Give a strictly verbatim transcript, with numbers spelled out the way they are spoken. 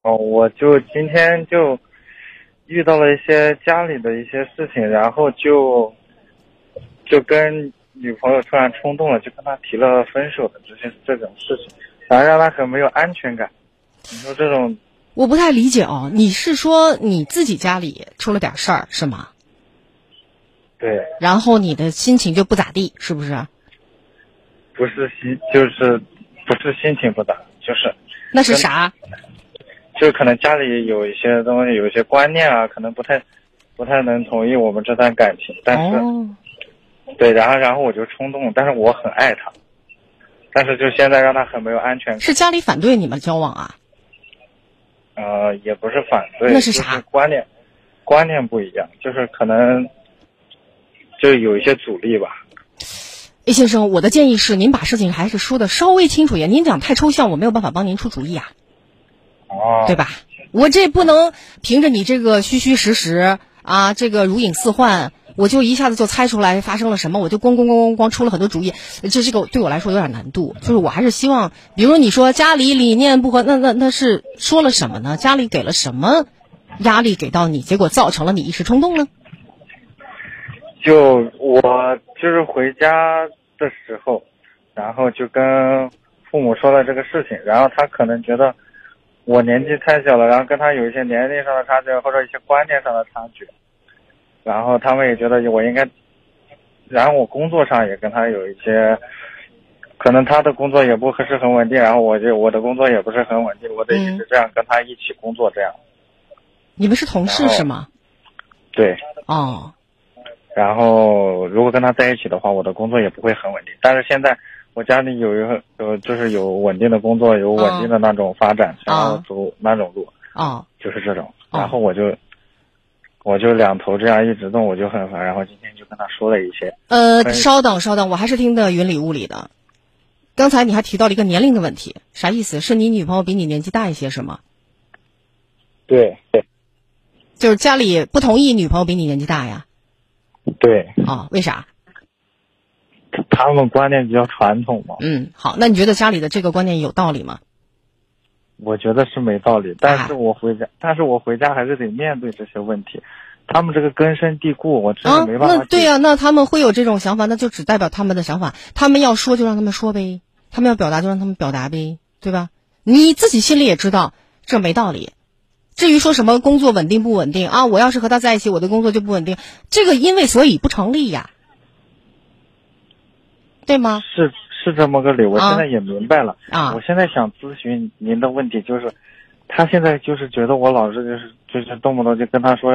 哦，我就今天就遇到了一些家里的一些事情，然后就就跟女朋友突然冲动了，就跟她提了分手的这些这种事情，然后让她很没有安全感。你说这种， 我不太理解哦，你是说你自己家里出了点事儿是吗？ 对， 然后你的心情就不咋地，是不是？ 不是心，就是不是心情不咋，就是那是啥？ 就可能家里有一些东西，有一些观念啊，可能不太不太能同意我们这段感情，但是、 哦、 对，然后然后我就冲动，但是我很爱他，但是就现在让他很没有安全感。 是家里反对你们交往啊？ 呃，也不是反对， 那是啥？ 就是观念观念不一样，就是可能就有一些阻力吧。 A 先生，我的建议是您把事情还是说的稍微清楚一点，您讲太抽象，我没有办法帮您出主意啊。 哦， 对吧？我这不能凭着你这个虚虚实实啊，这个如影似幻，我就一下子就猜出来发生了什么，我就咣咣咣咣咣出了很多主意，这这个对我来说有点难度。就是我还是希望，比如你说家里理念不合，那那那是说了什么呢？家里给了什么压力给到你，结果造成了你一时冲动呢？ 就我就是回家的时候，然后就跟父母说了这个事情，然后他可能觉得我年纪太小了，然后跟他有一些年龄上的差距或者一些观念上的差距，然后他们也觉得我应该，然后我工作上也跟他有一些，可能他的工作也不是很稳定，然后我就我的工作也不是很稳定，我得一直这样跟他一起工作这样。 你们是同事是吗？ 对。 哦。 然后如果跟他在一起的话，我的工作也不会很稳定。但是现在我家里有一个有就是有稳定的工作，有稳定的那种发展，然后走那种路， 哦， 就是这种。然后我就我就两头这样一直动，我就很烦。然后今天就跟他说了一些。 呃，稍等稍等，我还是听得云里雾里的。刚才你还提到了一个年龄的问题，啥意思？是你女朋友比你年纪大一些是吗？ 对对。 就是家里不同意女朋友比你年纪大呀？ 对。 哦，为啥？ 他们观念比较传统嘛。 嗯，好，那你觉得家里的这个观念有道理吗？ 我觉得是没道理，但是我回家，啊、但是我回家还是得面对这些问题。他们这个根深蒂固，我真的没办法、 啊。那对呀、啊，那他们会有这种想法，那就只代表他们的想法。他们要说就让他们说呗，他们要表达就让他们表达呗，对吧？你自己心里也知道这没道理。至于说什么工作稳定不稳定啊，我要是和他在一起，我的工作就不稳定，这个因为所以不成立呀，对吗？ 是是这么个理，我现在也明白了。 啊， 我现在想咨询您的问题就是，他现在就是觉得我老是就是就是动不动就跟他说